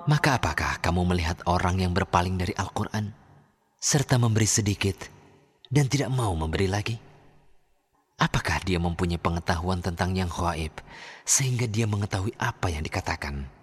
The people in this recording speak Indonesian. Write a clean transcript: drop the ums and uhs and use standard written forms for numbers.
Maka apakah kamu melihat orang yang berpaling dari Al-Quran, serta memberi sedikit dan tidak mau memberi lagi? Apakah dia mempunyai pengetahuan tentang yang ghaib, sehingga dia mengetahui apa yang dikatakan